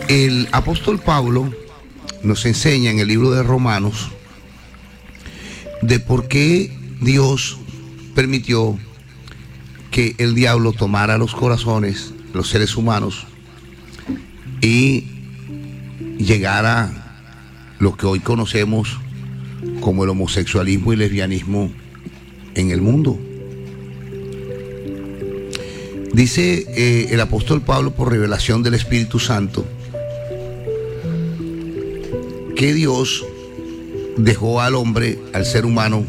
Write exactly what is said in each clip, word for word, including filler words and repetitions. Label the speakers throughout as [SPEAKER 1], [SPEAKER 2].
[SPEAKER 1] El apóstol Pablo nos enseña en el libro de Romanos de por qué Dios permitió que el diablo tomara los corazones, los seres humanos, y llegara lo que hoy conocemos como el homosexualismo y lesbianismo en el mundo. Dice eh, el apóstol Pablo, por revelación del Espíritu Santo, que Dios dejó al hombre, al ser humano,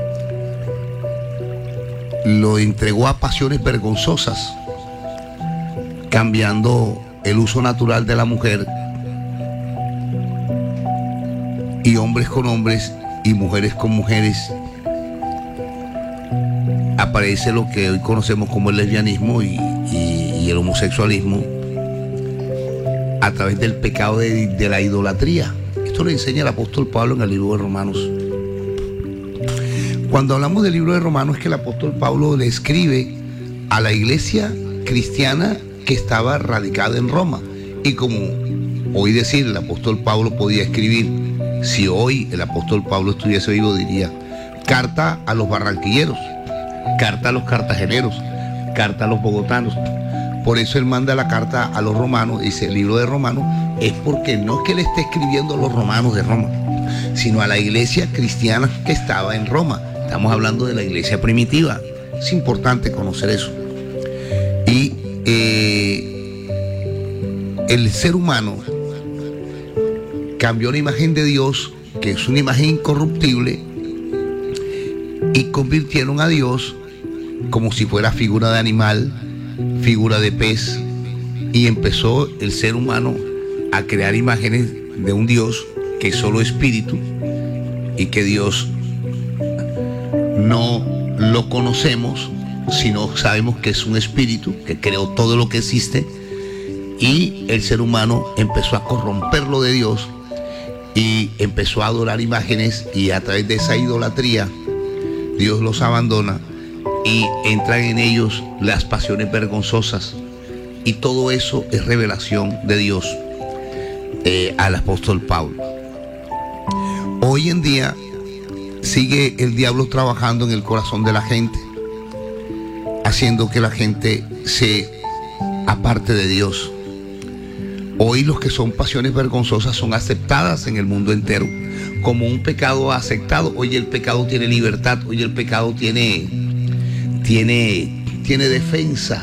[SPEAKER 1] lo entregó a pasiones vergonzosas, cambiando el uso natural de la mujer, y hombres con hombres y mujeres con mujeres. Aparece lo que hoy conocemos como el lesbianismo y, y, y el homosexualismo a través del pecado de, de la idolatría. Esto lo enseña el apóstol Pablo en el libro de Romanos. Cuando hablamos del libro de Romanos, es que el apóstol Pablo le escribe a la iglesia cristiana que estaba radicada en Roma. Y como hoy decir el apóstol Pablo podía escribir, si hoy el apóstol Pablo estuviese vivo, diría carta a los barranquilleros, carta a los cartageneros, carta a los bogotanos. Por eso él manda la carta a los romanos, dice el libro de Romanos, es porque no es que le esté escribiendo a los romanos de Roma, sino a la iglesia cristiana que estaba en Roma. Estamos hablando de la iglesia primitiva. Es importante conocer eso. Y eh, el ser humano cambió la imagen de Dios, que es una imagen incorruptible, y convirtieron a Dios como si fuera figura de animal, figura de pez, y empezó el ser humano a crear imágenes de un Dios que es solo espíritu y que Dios no lo conocemos, sino sabemos que es un espíritu que creó todo lo que existe, y el ser humano empezó a corromperlo de Dios y empezó a adorar imágenes, y a través de esa idolatría Dios los abandona y entran en ellos las pasiones vergonzosas, y todo eso es revelación de Dios eh, al apóstol Pablo. Hoy en día sigue el diablo trabajando en el corazón de la gente, haciendo que la gente se aparte de Dios. Hoy los que son pasiones vergonzosas son aceptadas en el mundo entero como un pecado aceptado. Hoy el pecado tiene libertad, hoy el pecado tiene, tiene, tiene defensa.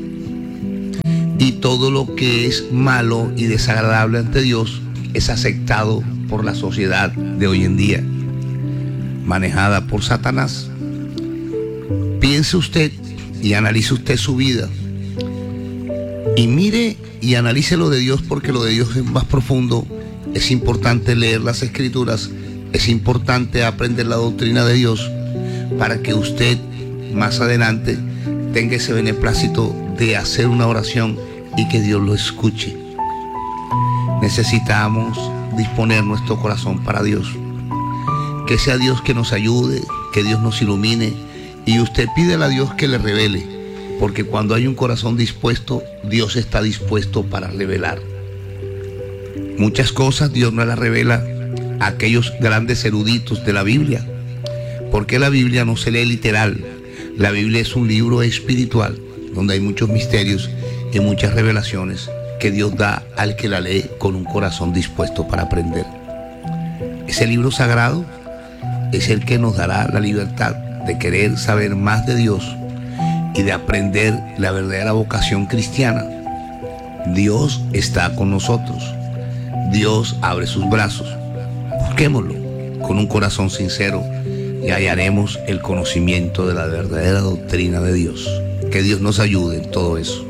[SPEAKER 1] Y todo lo que es malo y desagradable ante Dios es aceptado por la sociedad de hoy en día, manejada por Satanás. Piense usted y analice usted su vida y mire y analice lo de Dios, porque lo de Dios es más profundo. Es importante leer las escrituras, es importante aprender la doctrina de Dios para que usted más adelante tenga ese beneplácito de hacer una oración y que Dios lo escuche. Necesitamos disponer nuestro corazón para Dios, que sea Dios que nos ayude, que Dios nos ilumine, y usted pídele a Dios que le revele, porque cuando hay un corazón dispuesto, Dios está dispuesto para revelar. Muchas cosas Dios no las revela a aquellos grandes eruditos de la Biblia, porque la Biblia no se lee literal. La Biblia es un libro espiritual donde hay muchos misterios y muchas revelaciones que Dios da al que la lee con un corazón dispuesto para aprender. Ese libro sagrado es el que nos dará la libertad de querer saber más de Dios y de aprender la verdadera vocación cristiana. Dios está con nosotros. Dios abre sus brazos. Busquémoslo con un corazón sincero y hallaremos el conocimiento de la verdadera doctrina de Dios. Que Dios nos ayude en todo eso.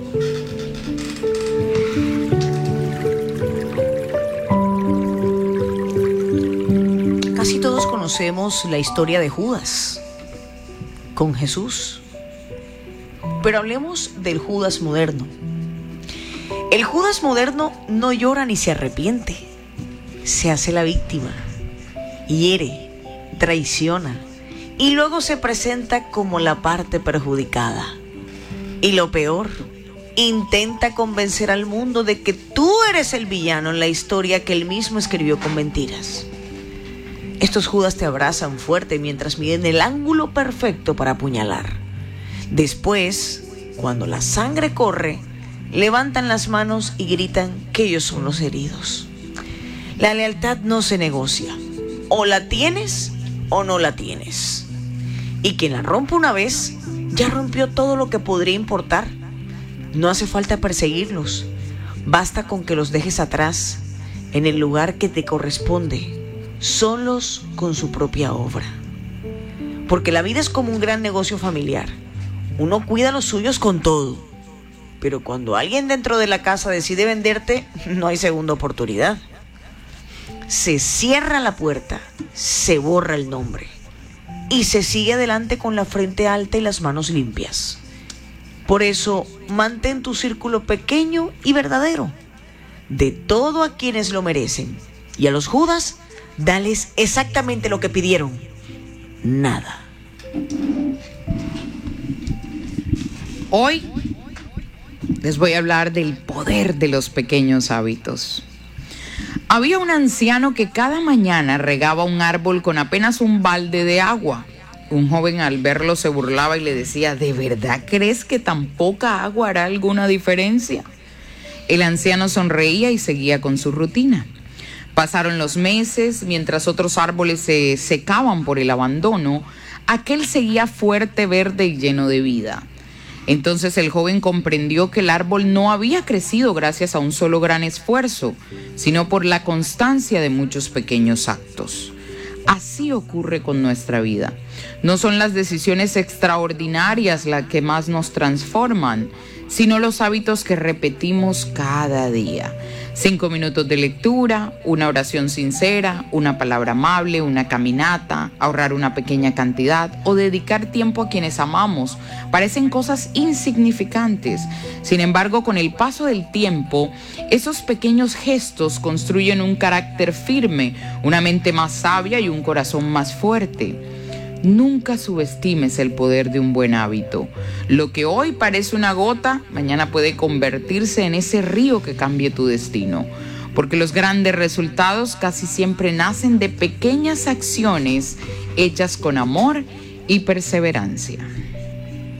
[SPEAKER 2] Casi todos conocemos la historia de Judas con Jesús, pero hablemos del Judas moderno. El Judas moderno no llora ni se arrepiente, se hace la víctima, hiere, traiciona y luego se presenta como la parte perjudicada. Y lo peor, intenta convencer al mundo de que tú eres el villano en la historia que él mismo escribió con mentiras. Estos Judas te abrazan fuerte mientras miden el ángulo perfecto para apuñalar. Después, cuando la sangre corre, levantan las manos y gritan que ellos son los heridos. La lealtad no se negocia. O la tienes o no la tienes. Y quien la rompe una vez, ya rompió todo lo que podría importar. No hace falta perseguirlos. Basta con que los dejes atrás, en el lugar que te corresponde, solos con su propia obra. Porque la vida es como un gran negocio familiar. Uno cuida a los suyos con todo. Pero cuando alguien dentro de la casa decide venderte, no hay segunda oportunidad. Se cierra la puerta, se borra el nombre y se sigue adelante con la frente alta y las manos limpias. Por eso, mantén tu círculo pequeño y verdadero. De todo a quienes lo merecen. Y a los Judas, dales exactamente lo que pidieron. Nada.
[SPEAKER 3] Hoy les voy a hablar del poder de los pequeños hábitos. Había un anciano que cada mañana regaba un árbol con apenas un balde de agua. Un joven al verlo se burlaba y le decía: ¿de verdad crees que tan poca agua hará alguna diferencia? El anciano sonreía y seguía con su rutina. Pasaron los meses, mientras otros árboles se secaban por el abandono, aquel seguía fuerte, verde y lleno de vida. Entonces el joven comprendió que el árbol no había crecido gracias a un solo gran esfuerzo, sino por la constancia de muchos pequeños actos. Así ocurre con nuestra vida. No son las decisiones extraordinarias las que más nos transforman, sino los hábitos que repetimos cada día. Cinco minutos de lectura, una oración sincera, una palabra amable, una caminata, ahorrar una pequeña cantidad o dedicar tiempo a quienes amamos. Parecen cosas insignificantes. Sin embargo, con el paso del tiempo, esos pequeños gestos construyen un carácter firme, una mente más sabia y un corazón más fuerte. Nunca subestimes el poder de un buen hábito. Lo que hoy parece una gota, mañana puede convertirse en ese río que cambie tu destino. Porque los grandes resultados casi siempre nacen de pequeñas acciones hechas con amor y perseverancia.